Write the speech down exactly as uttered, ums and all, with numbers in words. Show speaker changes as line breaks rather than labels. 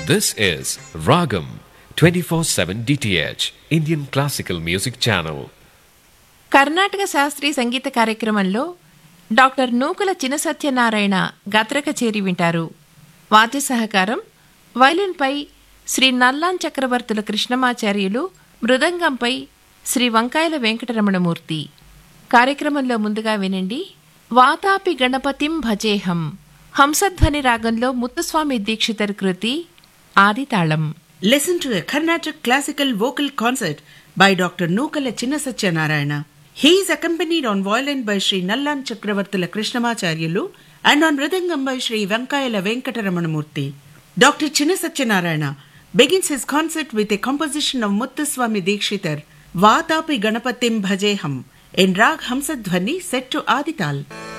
This is Ragam twenty-four seven D T H Indian Classical Music Channel.
Karnataka శాస్త్రీయ సంగీత కార్యక్రమంలో doctor నూకుల చిన సత్యనారాయణ గాత్ర కచేరి వింటారు. వాద్య సహకారం వైలిన్పై శ్రీ నల్లాన్ చక్రవర్తుల కృష్ణమాచార్యులు, మృదంగంపై శ్రీ వంకాయల వెంకటరమణమూర్తి. కార్యక్రమంలో ముందుగా వినండి వాతాపి గణపతిం భజేహం, హంసధ్వని రాగంలో ముత్తుస్వామి దీక్షితర్ కృతి ఆదితాళం.
Listen to a Carnatic classical vocal concert by Doctor Nukala Chinna Satyanarayana. He is accompanied on violin by Sri Nallan Chakravartula Krishnamacharyulu and on mridangam by Sri Vankayala Venkataramanamurthy. Doctor Chinna Satyanarayana begins his concert with a composition of Muthuswami Dikshitar, Vaatapi Ganapatim Bhajeham, in Rag Hamsadhwani set to Adital.